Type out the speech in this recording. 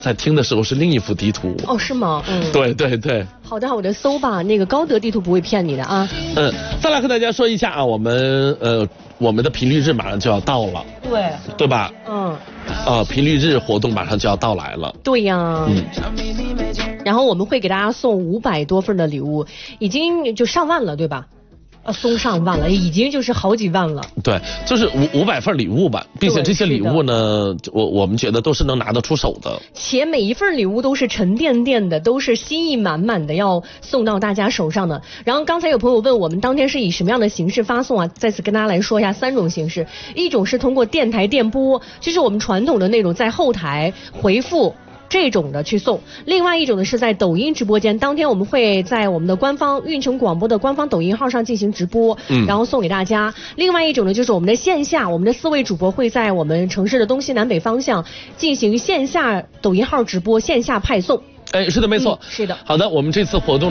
在听的时候是另一幅地图。 哦，是吗？ 对对对。 好的，我就搜吧，那个高德地图不会骗你的啊。 再来和大家说一下啊，我们的频率日马上就要到了，对吧？频率日活动马上就要到来了。 对呀。然后我们会给大家送500多份的礼物，已经就上万了，对吧？送上万了，已经就是好几万了。 对，就是500份礼物吧，并且这些礼物呢，我们觉得都是能拿得出手的。 且每一份礼物都是沉甸甸的，都是心意满满的，要送到大家手上的。然后刚才有朋友问我们当天是以什么样的形式发送啊？再次跟大家来说一下3种形式，一种是通过电台电波，就是我们传统的那种在后台回复。这种的去送，另外一种呢是在抖音直播间，当天我们会在我们的官方运城广播的官方抖音号上进行直播，然后送给大家。另外一种呢就是我们的线下，我们的4位主播会在我们城市的东西南北方向进行线下抖音号直播，线下派送。 是的，没错， 是的。 好的，我们这次活动